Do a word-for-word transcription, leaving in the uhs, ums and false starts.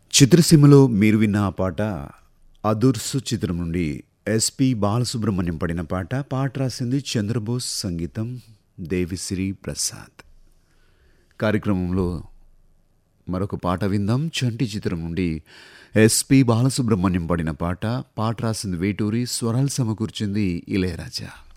చిత్రసీమలో మీరు విన్న ఆ పాట అదుర్సు చిత్రం నుండి ఎస్పి బాలసుబ్రహ్మణ్యం పాడిన పాట. పాట రాసింది చంద్రబోస్, సంగీతం దేవిశ్రీ ప్రసాద్. కార్యక్రమంలో మరొక పాట విందాం. చంటి చిత్రం నుండి ఎస్పి బాలసుబ్రహ్మణ్యం పాడిన పాట. పాట రాసింది వేటూరి, స్వరాలు సమకూర్చింది ఇళయరాజా.